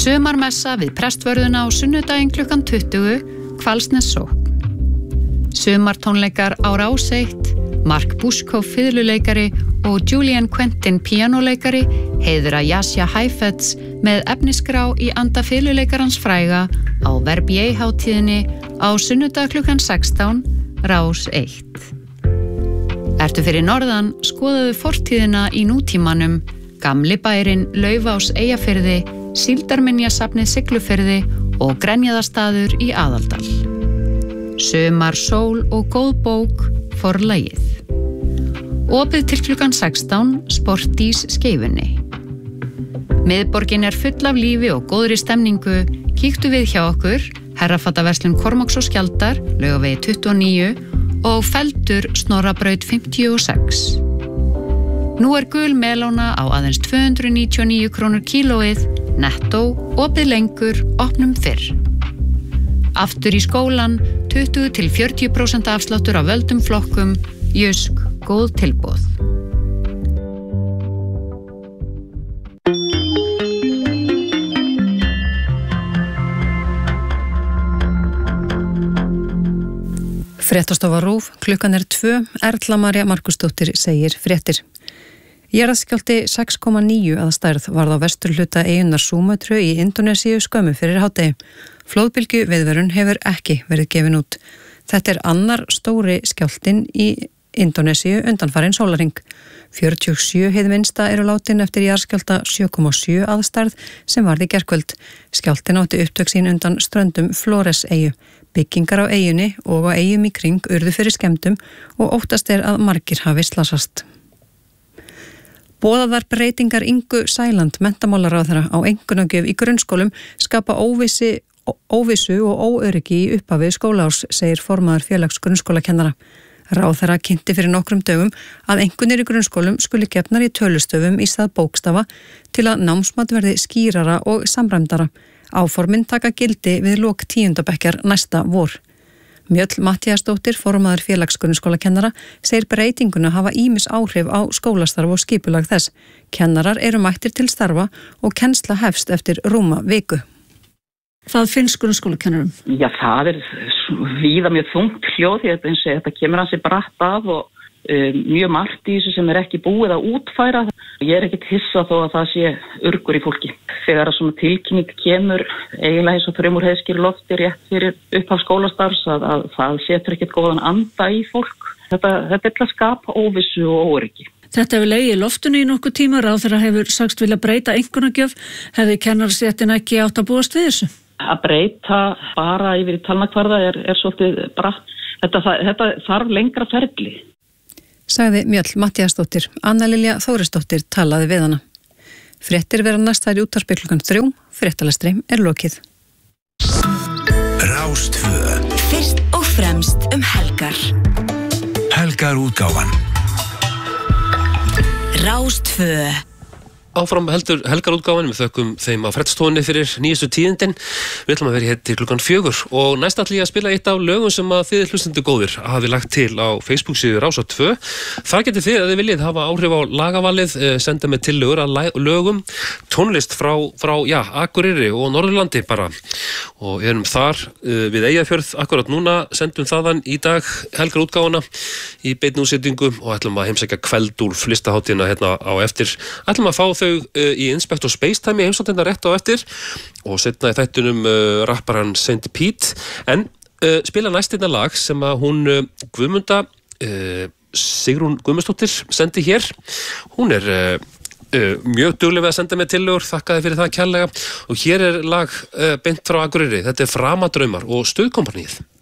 Sumarmessa við Prestvörðuna á sunnudaginn klukkan 20, Hvalsnes sókn. Sumartónleikar á Rás 1, Mark Bushko fiðluleikari og Julian Quentin píanóleikari heiðra Jasja Heifetz með efnisgrá í anda fiðluleikarans fræga á Verbier-hátíðinni á sunnudag klukkan 16, Rás 1. Ertu fyrir norðan, skoðaðu fortíðina í nútímanum, gamli bærinn Laufás Eyjafirði, Síldarminjasafnið Siglufirði og Grenjaðarstaður í Aðaldal. Sumar, sól og góð bók, Forlagið. Opið til klukkan 16, Sportís Skeifunni. Miðborgin full af lífi og góðri stemningu. Kíktu við hjá okkur, Herrafataverslun Kormáks og Skjaldar, Laugavegi 29 og Feldur Snorrabraut 56. Nú gul melóna á aðeins 299 krónur kílóið, nettó, opið lengur, opnum fyrr. Aftur í skólan, 20-40% afsláttur af völdum flokkum, Jysk, góð tilboð. Fréttastofa RÚV, klukkan 2, Erla María Markusdóttir segir fréttir. Jarðskjálfti 6,9 að stærð varð á vesturhluta eyjunnar Súmötru í Indónesíu skömmu fyrir hádegi. Flóðbylgju viðvörun hefur ekki verið gefin út. Þetta annar stóri skjálftinn í Indónesíu undanfarinn sólarhring. 47 hið minnsta eru látin eftir jarðskjálfta 7,7 að stærð sem varð í gærkvöld. Skjálftinn átti upptök sín undan ströndum Flores-eyju. Byggingar á eyjunni og á eyjum í kring urðu fyrir skemmdum og óttast að margir hafi slasast. Boðaðar breytingar Ingu Sæland, menntamálaráðherra á einkunnagjöf í grunnskólum skapa óvissu og óöryggi í upphafi skólaárs, segir formaður félags grunnskólakennara. Ráðherra kynnti fyrir nokkrum dögum að einkunnir í grunnskólum skuli gefnar í tölustöfum í stað bókstafa til að námsmat verði skýrara og samræmdara. Áformin taka gildi við lok 10. bekkjar næsta vor. Mjöll Matthíasdóttir, formaður félags grunnskólakennara, segir breytinguna hafa ýmis áhrif á skólastarf og skipulag þess. Kennarar eru mættir til starfa og kennsla hefst eftir rúma viku. Hvað finnst grunnskólakennarum? Já, það víða mjög þungt hljóð, þetta kemur hansi bratt af og mjög margt í þessu sem ekki búið að útfæra. Ég ekkert hissa þó að það sé urgur í fólki. Þegar svona tilkynning kemur eiginlega eins og þrumur heiðskýr lofti rétt fyrir upphaf skólastarfs að það setur ekkert góðan anda í fólk. Þetta til að skapa óvissu og óöryggi. Þetta hefur legið í loftinu í nokkuð tíma, ráðherra hefur sagst vilja breyta einkunnagjöf. Hefði kennarastéttin ekki átt að búast við þessu? Að breyta bara yfir í talnakvarða er svolítið bratt. Þetta þarf lengra ferli. Sagði Mjöll Matthíasdóttir. Anna Lilja Þórisdóttir talaði við hana. Fréttir vera næstæri útvarpi klukkan 3. Fréttalestri lokið. Rás 2. Fyrst og fremst helgar. Helgarútgáfan. Rás 2. Áfram heldur helgarútgáfan, við þökkum þeim á fréttastofunni fyrir nýjustu tíðindin. Við ætlum að vera hér til klukkan 4 og næst ætla ég að spila eitt af lögum sem að þið hlustendur góðir hafi lagt til á Facebook-síðu Rásar 2. Þar getið þið að þið viljið hafa áhrif á lagavalið, senda með tillögur að lögum, tónlist frá Akureyri og Norðurlandi bara. Og erum þar við Eyjafjörð akkurat núna, sendum þaðan í dag helgarútgáfana í beinni útsetningu og ætlum að heimsækja Kveldúlf listahátíðina hérna á eftir. Ætlum að fá þau í Inspector Spacetime í heimsóttina rétt á eftir og setna í þættunum rapparan Saint Pete en spila næstina lag sem að hún Guðmunda Sigrún Guðmundsdóttir sendi hér. Hún mjög dugleg við að senda með tillögur, þakkaði fyrir það kærlega og hér lag beint frá Akureyri. Þetta Framadraumar og Stuðkompaníið.